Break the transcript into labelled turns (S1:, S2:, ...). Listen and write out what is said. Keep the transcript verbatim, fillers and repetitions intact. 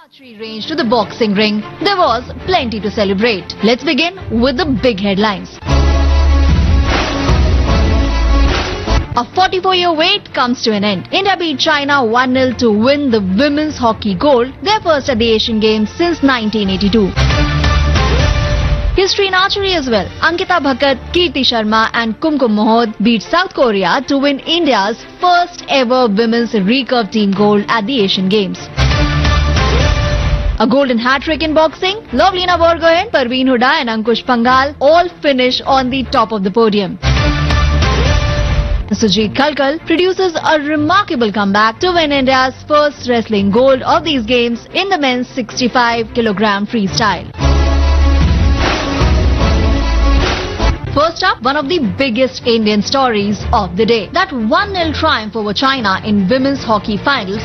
S1: Archery range to the boxing ring, there was plenty to celebrate. Let's begin with the big headlines. A forty-four-year wait comes to an end. India beat China one nil to win the women's hockey gold, their first at the Asian Games since nineteen eighty-two. History in archery as well. Ankita Bhakat, Kirti Sharma and Kumkum Mohod beat South Korea to win India's first ever women's recurve team gold at the Asian Games. A golden hat-trick in boxing, Lovlina Borgohain, Parveen Huda and Ankush Pangal all finish on the top of the podium. Sujit Khalkal produces a remarkable comeback to win India's first wrestling gold of these games in the men's sixty-five kilogram freestyle. First up, one of the biggest Indian stories of the day. That one nil triumph over China in women's hockey finals